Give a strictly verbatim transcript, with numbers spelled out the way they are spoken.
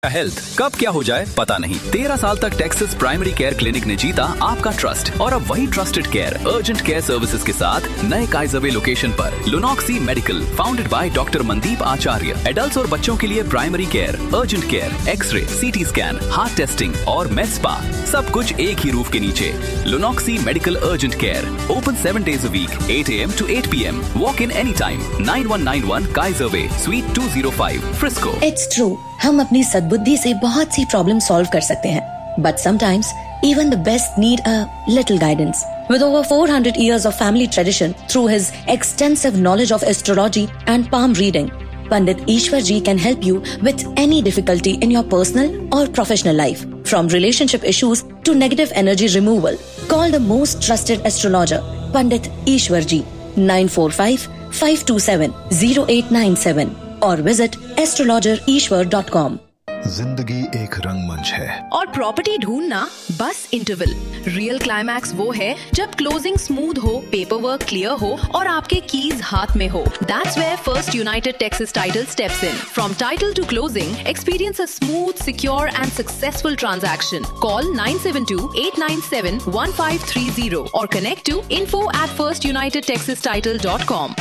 Health कब क्या हो जाए पता नहीं। तेरह साल तक टेक्सास प्राइमरी केयर क्लिनिक ने जीता आपका ट्रस्ट और अब वही trusted care urgent care services के साथ नए काइजरवे लोकेशन पर लुनॉक्सी medical founded by doctor Mandeep Acharya. Adults और बच्चों के लिए primary care, urgent care, x ray, CT scan, heart testing और med spa सब कुछ एक ही रूफ के नीचे। लुनॉक्सी medical urgent care open seven days a week eight a m to eight p m Walk in anytime nine one nine one Kaiserway Suite two oh five Frisco। It's true, हम अपनी सद्बुद्धि से बहुत सी problem solve कर सकते हैं, but sometimes even the best need a little guidance. With over four hundred years of family tradition, through his extensive knowledge of astrology and palm reading, Pandit Ishwar Ji can help you with any difficulty in your personal or professional life. From relationship issues to negative energy removal, call the most trusted astrologer, Pandit Ishwar Ji, nine four five, five two seven, zero eight nine seven or visit astrologer ishwar dot com. जिंदगी एक रंगमंच है और property ढूंढना बस interval. Real climax वो है जब क्लोजिंग स्मूथ हो, पेपर वर्क क्लियर हो और आपके कीज हाथ में हो। That's where First United Texas Title steps in. From title to closing, experience a smooth, secure and successful transaction. Call nine seven two, eight nine seven, one five three zero or connect to info at first united texas title dot com.